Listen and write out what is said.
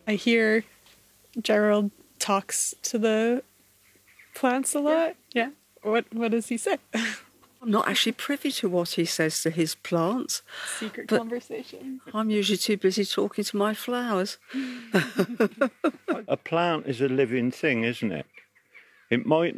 I hear Gerald talks to the plants a lot. Yeah. What does he say? I'm not actually privy to what he says to his plants. Secret but conversation. I'm usually too busy talking to my flowers. A plant is a living thing, isn't it? It might